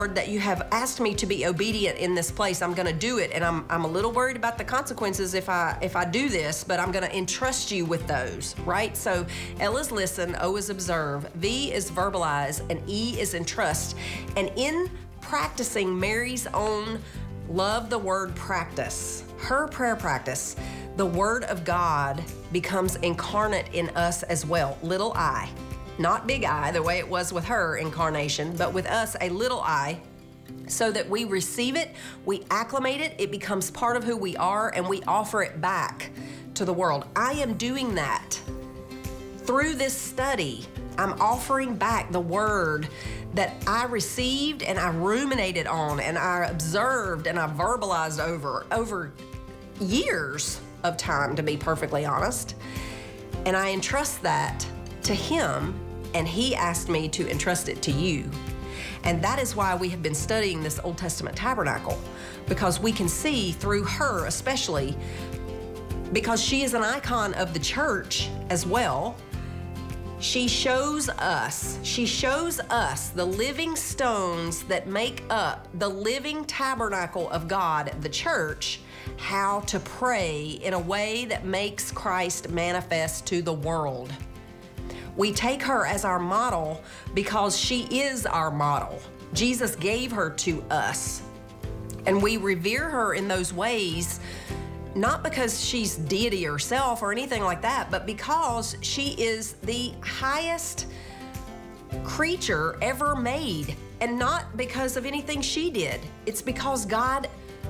that you have asked me to be obedient in this place. I'm going to do it, and I'm a little worried about the consequences if I do this, but I'm going to entrust you with those, right? So L is listen, O is observe, V is verbalize, and E is entrust. And in practicing Mary's own love the word practice, her prayer practice, the word of God becomes incarnate in us as well, little I. Not big I, the way it was with her incarnation, but with us, a little I, so that we receive it, we acclimate it, it becomes part of who we are, and we offer it back to the world. I am doing that. Through this study, I'm offering back the word that I received and I ruminated on and I observed and I verbalized over years of time, to be perfectly honest. And I entrust that to him, and he asked me to entrust it to you. And that is why we have been studying this Old Testament tabernacle, because we can see through her, especially because she is an icon of the church as well. She shows us the living stones that make up the living tabernacle of God, the church, how to pray in a way that makes Christ manifest to the world. We take her as our model because she is our model. Jesus gave her to us. And we revere her in those ways, not because she's deity herself or anything like that, but because she is the highest creature ever made. And not because of anything she did. It's because God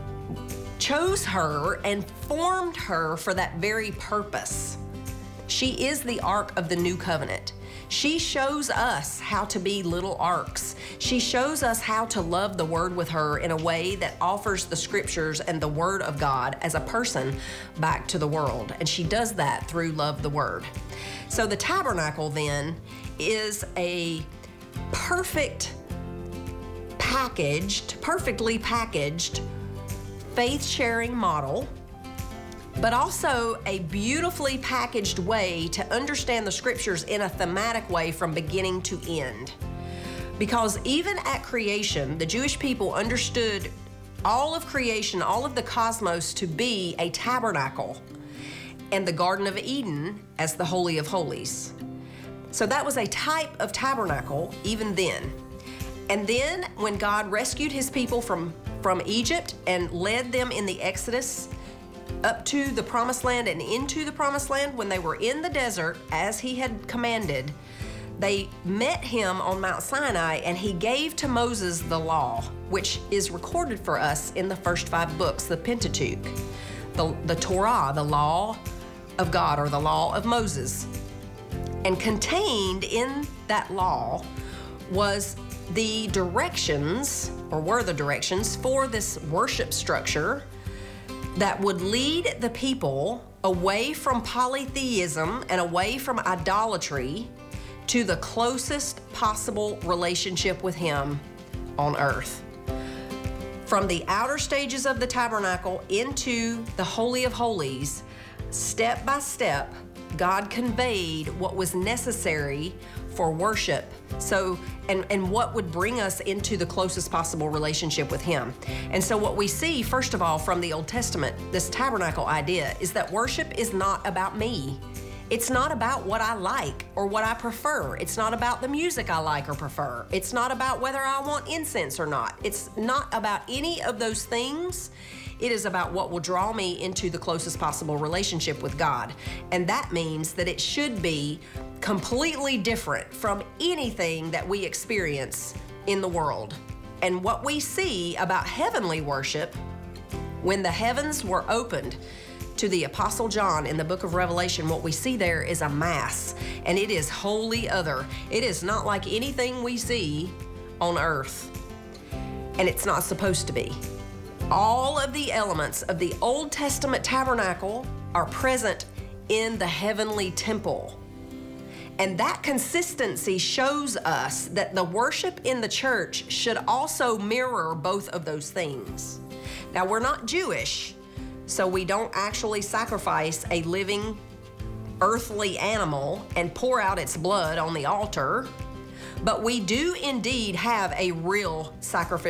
chose her and formed her for that very purpose. She is the ark of the new covenant. She shows us how to be little arks. She shows us how to love the word with her in a way that offers the scriptures and the word of God as a person back to the world. And she does that through love the word. So the tabernacle then is a perfectly packaged faith-sharing model, but also a beautifully packaged way to understand the scriptures in a thematic way from beginning to end. Because even at creation, the Jewish people understood all of creation, all of the cosmos to be a tabernacle, and the Garden of Eden as the Holy of Holies. So that was a type of tabernacle even then. And then when God rescued his people from Egypt and led them in the Exodus up to the promised land and into the promised land, when they were in the desert as he had commanded, they met him on Mount Sinai, and he gave to Moses the law, which is recorded for us in the first 5 books, the Pentateuch, the Torah, the law of God, or the law of Moses. And contained in that law was the directions, or were the directions, for this worship structure that would lead the people away from polytheism and away from idolatry to the closest possible relationship with him on earth. From the outer stages of the tabernacle into the Holy of Holies, step by step, God conveyed what was necessary for worship. So, and what would bring us into the closest possible relationship with him. And so what we see, first of all, from the Old Testament, this tabernacle idea, is that worship is not about me. It's not about what I like or what I prefer. It's not about the music I like or prefer. It's not about whether I want incense or not. It's not about any of those things. It is about what will draw me into the closest possible relationship with God. And that means that it should be completely different from anything that we experience in the world. And what we see about heavenly worship, when the heavens were opened to the Apostle John in the book of Revelation, what we see there is a mass, and it is wholly other. It is not like anything we see on earth, and it's not supposed to be. All of the elements of the Old Testament tabernacle are present in the heavenly temple. And that consistency shows us that the worship in the church should also mirror both of those things. Now, we're not Jewish, so we don't actually sacrifice a living earthly animal and pour out its blood on the altar. But we do indeed have a real sacrificial